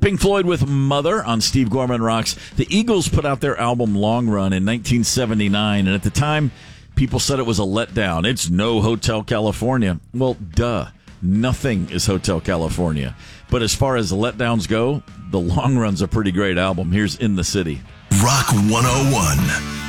Pink Floyd with Mother on Steve Gorman Rocks. The Eagles put out their album Long Run in 1979, and at the time, people said it was a letdown. It's no Hotel California. Well, duh. Nothing is Hotel California. But as far as the letdowns go, the Long Run's a pretty great album. Here's In the City. Rock 101.